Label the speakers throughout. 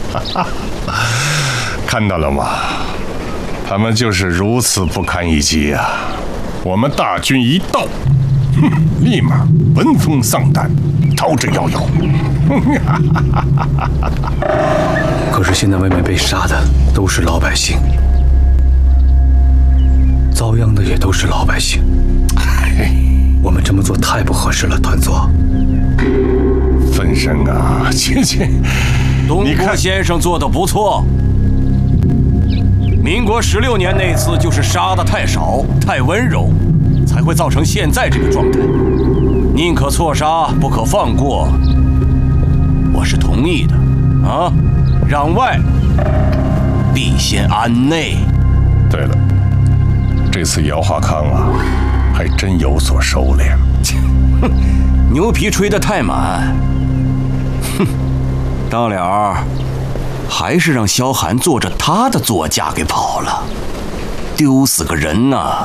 Speaker 1: 看到了吗？他们就是如此不堪一击啊！我们大军一到，立马闻风丧胆，逃之夭夭。
Speaker 2: 可是现在外面被杀的都是老百姓，遭殃的也都是老百姓。我们这么做太不合适了，团座。
Speaker 1: 分身啊，切，
Speaker 3: 东郭先生做得不错。民国16年那次就是杀得太少、太温柔，才会造成现在这个状态。宁可错杀，不可放过，我是同意的啊！攘外，必先安内。
Speaker 1: 对了，这次姚华康啊，还真有所收敛。
Speaker 3: 哼，牛皮吹得太满。哼，到了，还是让萧寒坐着他的座驾给跑了，丢死个人呐！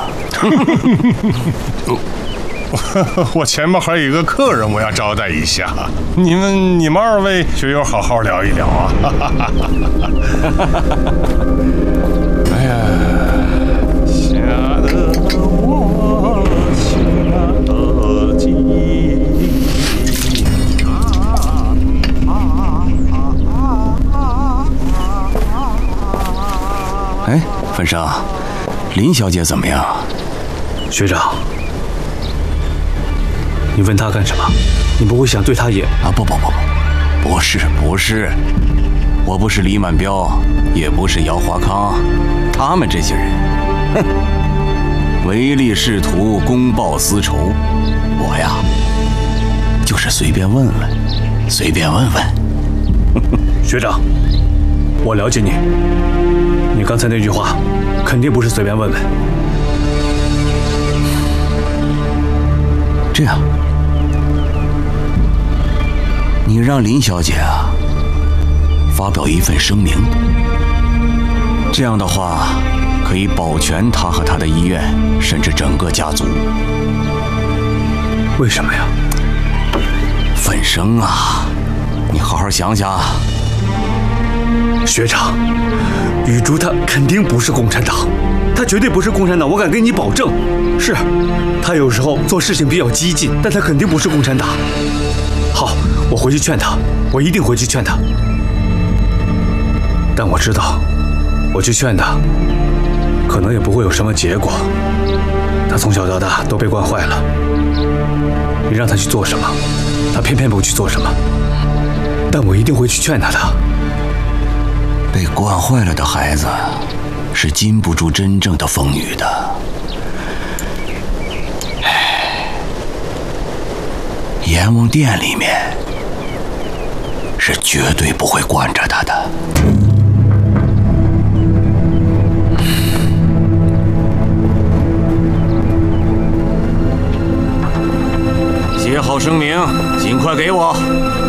Speaker 1: 我前面还有一个客人，我要招待一下。你们二位学友好好聊一聊啊！哎呀，吓得我吓得急。
Speaker 3: 哎，粉生，林小姐怎么样？
Speaker 2: 学长，你问他干什么？你不会想对他也……
Speaker 3: 啊，不是，我不是李满彪，也不是姚华康，他们这些人，哼，唯利是图，公报私仇。我呀，就是随便问问。
Speaker 2: 学长，我了解你，你刚才那句话，肯定不是随便问问。
Speaker 3: 这样，你让林小姐啊发表一份声明，这样的话可以保全她和她的医院，甚至整个家族。
Speaker 2: 为什么呀？
Speaker 3: 粉生啊，你好好想想。
Speaker 2: 学长，雨珠她肯定不是共产党，她绝对不是共产党，我敢跟你保证。是，她有时候做事情比较激进，但她肯定不是共产党。好，我回去劝她，我一定回去劝她。但我知道，我去劝她，可能也不会有什么结果。她从小到大都被惯坏了，你让她去做什么，她偏偏不去做什么。但我一定会去劝她的。
Speaker 3: 被惯坏了的孩子是经不住真正的风雨的。阎王殿里面是绝对不会惯着他的。写好声明，尽快给我。